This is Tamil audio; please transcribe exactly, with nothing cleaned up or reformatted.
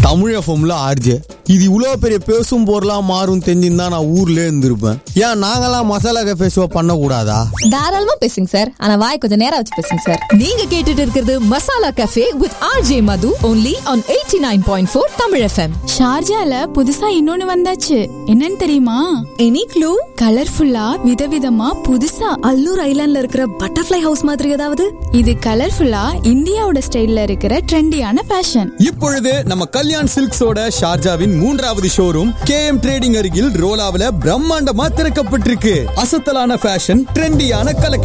தமிழ் எஃப்எம்ல ஆர்ஜே. இது இவ்வளோ பெரிய பேசும் பொருளாக மாறும் தெரிஞ்சிருந்தா நான் ஊர்ல இருந்திருப்பேன். ஏன் நாங்கெல்லாம் மசாலா கஃபே ஷோ பண்ணக்கூடாதா? தாராளமா பேசுங்க சார், ஆனா வாய் கொஞ்சம் நேரம் வச்சு பேசுங்க சார். நீங்க கேட்டுட்டு இருக்கிறது masala cafe with RJ Madhu only on eighty-nine point four Tamil FM. ஷார்ஜால புதுசா இன்னொன்னு வந்தாச்சு, என்னன்னு தெரியுமா? Any clue? கலர்ஃபுல்லா விதவிதமா புதுசா அல்லூர் ஐலாண்ட்ல இருக்கிற பட்டர்ஃப்ளை ஹவுஸ் மாதிரி ஏதாவது? இது கலர்ஃபுல்லா இந்தியாவோட ஸ்டைல்ல இருக்கிற ட்ரெண்டியான ஃபேஷன். இப்பொழுது நம்ம கல்யாண் சில்க்ஸோட ஷார்ஜாவின் மூன்றாவது ஷோரூம் கேஎம் ட்ரேடிங் அருகில் ரோலாவில பிரம்மாண்டமா திறக்கப்பட்டிருக்கு. அசத்தலான ஃபேஷன், ட்ரெண்டியான கலெக்ஷன்.